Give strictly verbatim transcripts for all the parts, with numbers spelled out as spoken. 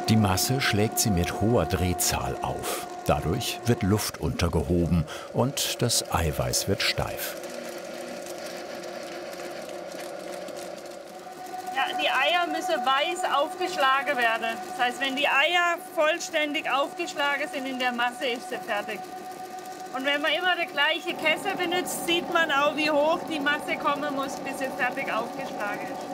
Die Masse schlägt sie mit hoher Drehzahl auf. Dadurch wird Luft untergehoben und das Eiweiß wird steif. Ja, die Eier müssen weiß aufgeschlagen werden. Das heißt, wenn die Eier vollständig aufgeschlagen sind in der Masse, ist sie fertig. Und wenn man immer der gleiche Kessel benutzt, sieht man auch, wie hoch die Masse kommen muss, bis sie fertig aufgeschlagen ist.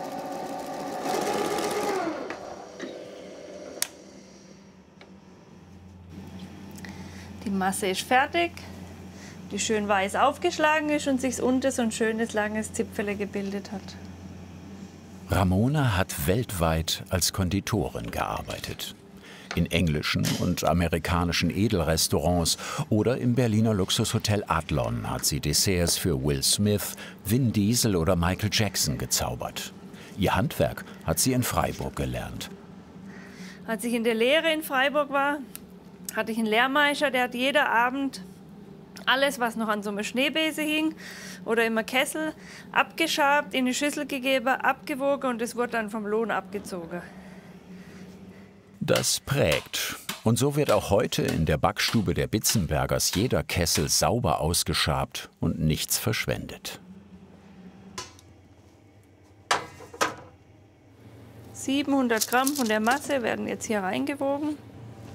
Die Masse ist fertig, die schön weiß aufgeschlagen ist und sich unten so ein schönes, langes Zipfel gebildet hat. Ramona hat weltweit als Konditorin gearbeitet. In englischen und amerikanischen Edelrestaurants oder im Berliner Luxushotel Adlon hat sie Desserts für Will Smith, Vin Diesel oder Michael Jackson gezaubert. Ihr Handwerk hat sie in Freiburg gelernt. Als ich in der Lehre in Freiburg war, hatte ich einen Lehrmeister, der hat jeden Abend alles, was noch an so einem Schneebesen hing oder im Kessel, abgeschabt, in die Schüssel gegeben, abgewogen und es wurde dann vom Lohn abgezogen. Das prägt. Und so wird auch heute in der Backstube der Bitzenbergers jeder Kessel sauber ausgeschabt und nichts verschwendet. siebenhundert Gramm von der Masse werden jetzt hier reingewogen.